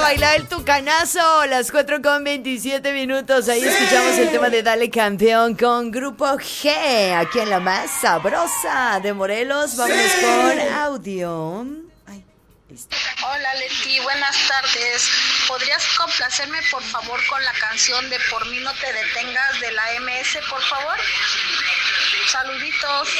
bailar el tucanazo. Las 4:27. Ahí escuchamos el tema de Dale Campeón con Grupo G. Aquí en la más sabrosa de Morelos. Vámonos con audio. Ay, listo. Hola Leti, buenas tardes. ¿Podrías complacerme por favor con la canción de Por mí no te detengas de la MS, por favor? Saluditos.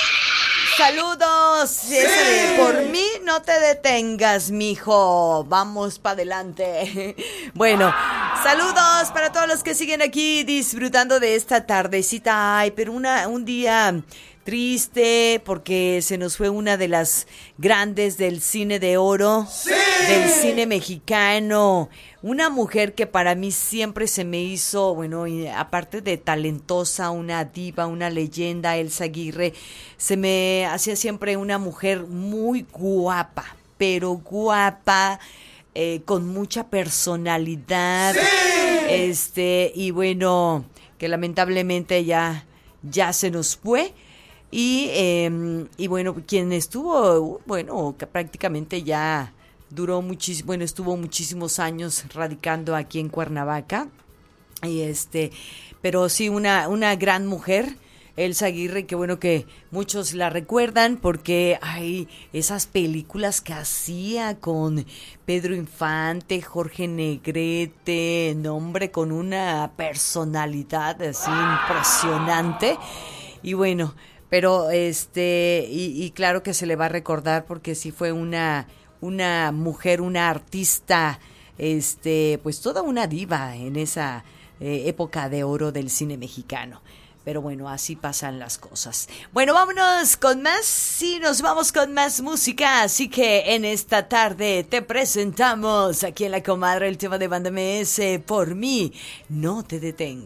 Saludos. Esa de Por mí no te detengas, mijo. Vamos para adelante. Bueno, saludos para todos los que siguen aquí disfrutando de esta tardecita. Ay, pero un día triste porque se nos fue una de las grandes del cine de oro, ¡sí!, del cine mexicano. Una mujer que para mí siempre se me hizo, bueno, y aparte de talentosa, una diva, una leyenda, Elsa Aguirre, se me hacía siempre una mujer muy guapa, pero guapa, con mucha personalidad, ¡sí!, y bueno, que lamentablemente ya se nos fue. Y bueno, quien estuvo, bueno, que prácticamente ya duró muchísimo, bueno, estuvo muchísimos años radicando aquí en Cuernavaca. Y pero sí, una gran mujer, Elsa Aguirre, que bueno que muchos la recuerdan porque hay esas películas que hacía con Pedro Infante, Jorge Negrete, nombre, con una personalidad así impresionante. Y bueno, pero y claro que se le va a recordar porque sí fue una mujer, una artista, pues toda una diva en esa época de oro del cine mexicano. Pero bueno, así pasan las cosas. Bueno, vámonos con más. Sí, nos vamos con más música. Así que en esta tarde te presentamos aquí en La Comadre el tema de Banda MS, Por mí no te detengas.